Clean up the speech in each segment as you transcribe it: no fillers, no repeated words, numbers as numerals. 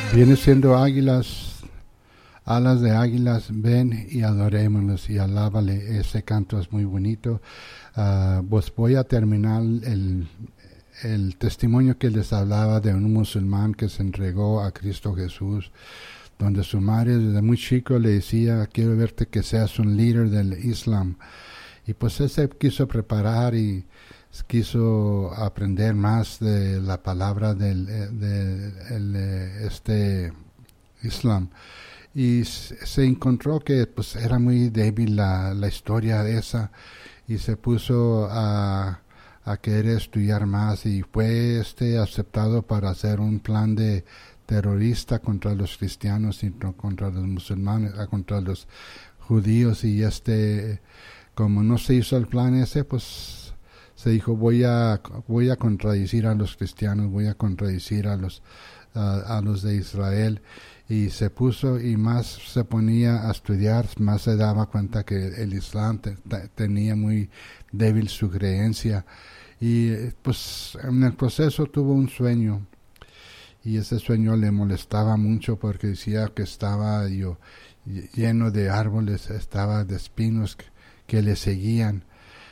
Viene siendo águilas, alas de águilas, ven y adorémonos y alábale. Ese canto es muy bonito. Pues voy a terminar el testimonio que les hablaba de un musulmán que se entregó a Cristo Jesús, donde su madre desde muy chico le decía, quiero verte que seas un líder del Islam. Y pues él se quiso preparar y quiso aprender más de la palabra este Islam. Y se encontró que pues era muy débil la historia esa, y se puso a querer estudiar más, y fue aceptado para hacer un plan de terrorista contra los cristianos y contra los musulmanes, contra los judíos. Y como no se hizo el plan ese, pues se dijo, voy a contradecir a los cristianos, voy a contradecir a los de Israel. Y se puso y más se ponía a estudiar, más se daba cuenta que el Islam tenía muy débil su creencia. Y pues en el proceso tuvo un sueño, y ese sueño le molestaba mucho porque decía que estaba lleno de árboles, estaba de espinos que le seguían.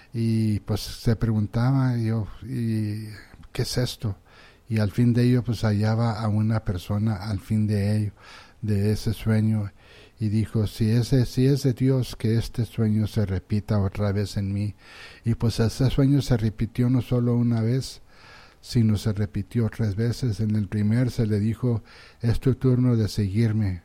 Y pues se preguntaba ¿y qué es esto? Y al fin de ello pues hallaba a una persona al fin de ese sueño, y dijo, si es de Dios, que este sueño se repita otra vez en mí. Y pues ese sueño se repitió no solo una vez, sino se repitió 3 veces. En el primer se le dijo, es tu turno de seguirme.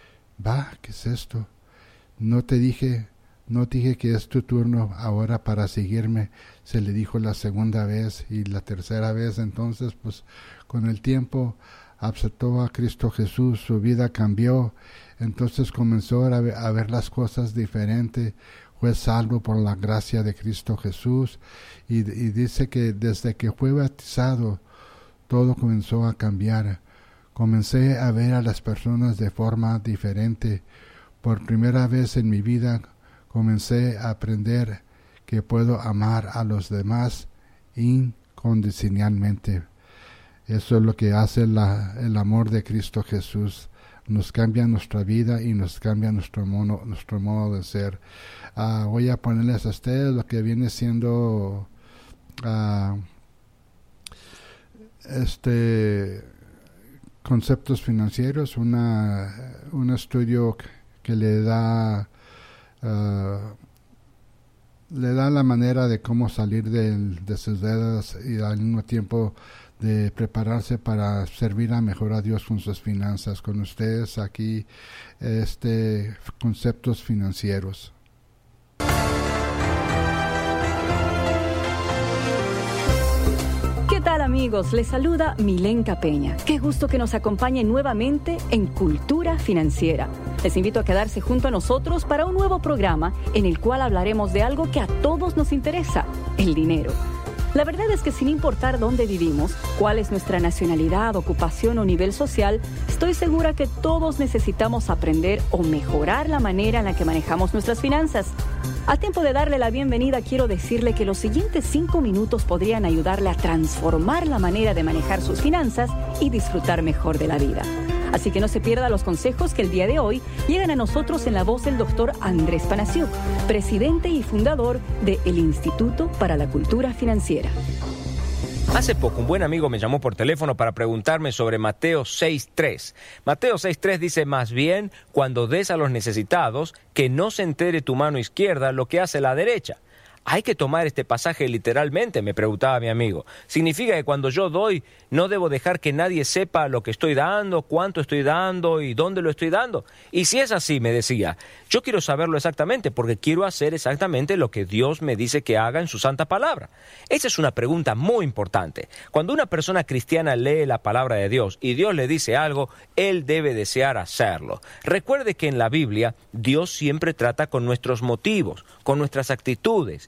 ¿Qué es esto? No dije que es tu turno ahora para seguirme. Se le dijo la segunda vez, y la tercera vez. Entonces pues con el tiempo aceptó a Cristo Jesús, su vida cambió. Entonces comenzó a ver las cosas diferente, fue salvo por la gracia de Cristo Jesús, y dice que desde que fue bautizado todo comenzó a cambiar. Comencé a ver a las personas de forma diferente. Por primera vez en mi vida comencé a aprender que puedo amar a los demás incondicionalmente. Eso es lo que hace el amor de Cristo Jesús. Nos cambia nuestra vida y nos cambia nuestro modo de ser. Voy a ponerles a ustedes lo que viene siendo conceptos financieros, un estudio que le da la manera de cómo salir de sus deudas, y al mismo tiempo de prepararse para servir mejor a Dios con sus finanzas. Con ustedes aquí conceptos financieros. ¿Qué tal, amigos? Les saluda Milenka Peña. Qué gusto que nos acompañen nuevamente en Cultura Financiera. Les invito a quedarse junto a nosotros para un nuevo programa en el cual hablaremos de algo que a todos nos interesa, el dinero. La verdad es que sin importar dónde vivimos, cuál es nuestra nacionalidad, ocupación o nivel social, estoy segura que todos necesitamos aprender o mejorar la manera en la que manejamos nuestras finanzas. A tiempo de darle la bienvenida, quiero decirle que los siguientes 5 minutos podrían ayudarle a transformar la manera de manejar sus finanzas y disfrutar mejor de la vida. Así que no se pierda los consejos que el día de hoy llegan a nosotros en la voz del doctor Andrés Panasiuk, presidente y fundador de el Instituto para la Cultura Financiera. Hace poco un buen amigo me llamó por teléfono para preguntarme sobre Mateo 6.3. Mateo 6.3 dice, más bien, cuando des a los necesitados, que no se entere tu mano izquierda lo que hace la derecha. ¿Hay que tomar este pasaje literalmente?, me preguntaba mi amigo. ¿Significa que cuando yo doy, no debo dejar que nadie sepa lo que estoy dando, cuánto estoy dando y dónde lo estoy dando? Y si es así, me decía, yo quiero saberlo exactamente porque quiero hacer exactamente lo que Dios me dice que haga en su santa palabra. Esa es una pregunta muy importante. Cuando una persona cristiana lee la palabra de Dios y Dios le dice algo, él debe desear hacerlo. Recuerde que en la Biblia, Dios siempre trata con nuestros motivos, con nuestras actitudes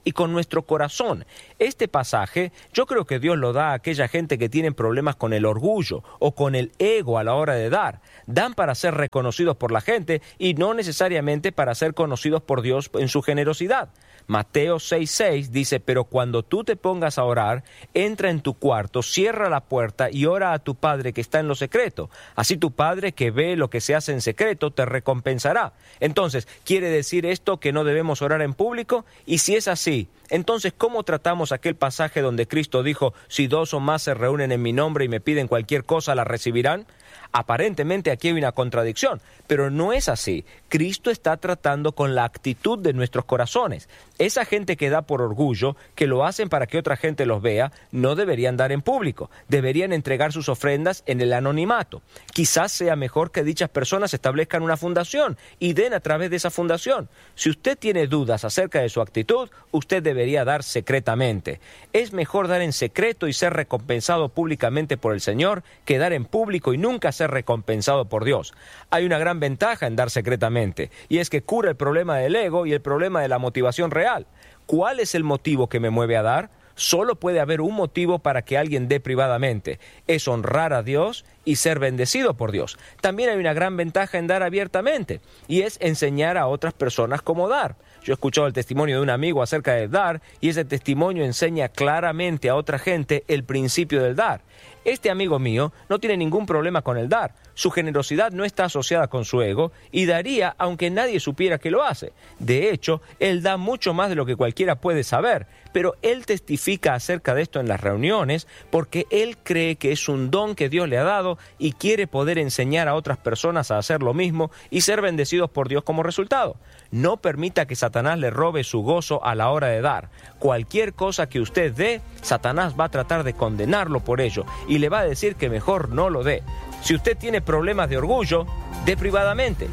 y con nuestro corazón. Este pasaje yo creo que Dios lo da a aquella gente que tiene problemas con el orgullo o con el ego a la hora de dar. Dan para ser reconocidos por la gente y no necesariamente para ser conocidos por Dios en su generosidad. Mateo 6:6 dice, pero cuando tú te pongas a orar, entra en tu cuarto, cierra la puerta y ora a tu Padre que está en lo secreto. Así tu Padre que ve lo que se hace en secreto te recompensará. Entonces, ¿quiere decir esto que no debemos orar en público? Y si es así, entonces, ¿cómo tratamos aquel pasaje donde Cristo dijo, si 2 o más se reúnen en mi nombre y me piden cualquier cosa, la recibirán? Aparentemente aquí hay una contradicción, pero no es así. Cristo está tratando con la actitud de nuestros corazones. Esa gente que da por orgullo, que lo hacen para que otra gente los vea, no deberían dar en público. Deberían entregar sus ofrendas en el anonimato. Quizás sea mejor que dichas personas establezcan una fundación y den a través de esa fundación. Si usted tiene dudas acerca de su actitud, usted debería dar secretamente. Es mejor dar en secreto y ser recompensado públicamente por el Señor que dar en público y nunca ser recompensado por Dios. Hay una gran ventaja en dar secretamente, y es que cura el problema del ego y el problema de la motivación real. ¿Cuál es el motivo que me mueve a dar? Solo puede haber un motivo para que alguien dé privadamente. Es honrar a Dios y ser bendecido por Dios. También hay una gran ventaja en dar abiertamente, y es enseñar a otras personas cómo dar. Yo he escuchado el testimonio de un amigo acerca de dar, y ese testimonio enseña claramente a otra gente el principio del dar. Este amigo mío no tiene ningún problema con el dar. Su generosidad no está asociada con su ego y daría aunque nadie supiera que lo hace. De hecho, él da mucho más de lo que cualquiera puede saber, pero él testifica acerca de esto en las reuniones porque él cree que es un don que Dios le ha dado y quiere poder enseñar a otras personas a hacer lo mismo y ser bendecidos por Dios como resultado. No permita que Satanás le robe su gozo a la hora de dar. Cualquier cosa que usted dé, Satanás va a tratar de condenarlo por ello y le va a decir que mejor no lo dé. Si usted tiene problemas de orgullo, dé privadamente.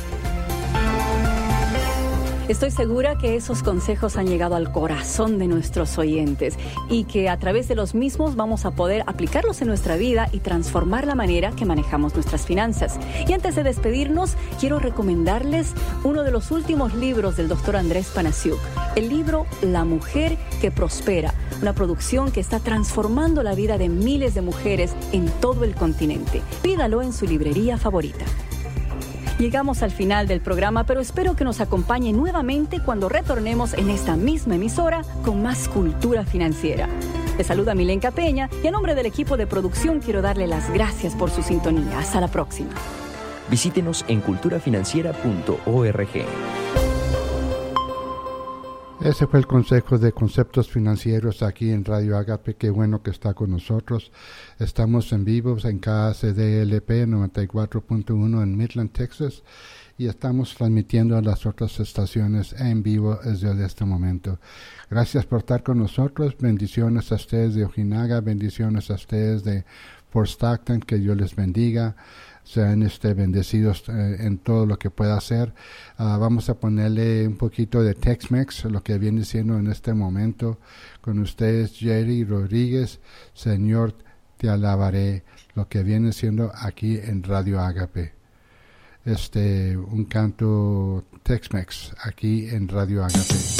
Estoy segura que esos consejos han llegado al corazón de nuestros oyentes y que a través de los mismos vamos a poder aplicarlos en nuestra vida y transformar la manera que manejamos nuestras finanzas. Y antes de despedirnos, quiero recomendarles uno de los últimos libros del Dr. Andrés Panasiuk, el libro La Mujer que Prospera, una producción que está transformando la vida de miles de mujeres en todo el continente. Pídalo en su librería favorita. Llegamos al final del programa, pero espero que nos acompañe nuevamente cuando retornemos en esta misma emisora con más cultura financiera. Les saluda Milenka Peña y a nombre del equipo de producción quiero darle las gracias por su sintonía. Hasta la próxima. Visítenos en culturafinanciera.org. Ese fue el consejo de conceptos financieros aquí en Radio Agape. Qué bueno que está con nosotros. Estamos en vivo en KCDLP 94.1 en Midland, Texas, y estamos transmitiendo a las otras estaciones en vivo desde este momento. Gracias por estar con nosotros. Bendiciones a ustedes de Ojinaga, bendiciones a ustedes de Fort Stockton. Que Dios les bendiga. Sean bendecidos en todo lo que pueda hacer. Vamos a ponerle un poquito de Tex-Mex, lo que viene siendo en este momento con ustedes, Jerry Rodríguez. Señor, te alabaré, lo que viene siendo aquí en Radio Agape. Un canto Tex-Mex aquí en Radio Agape.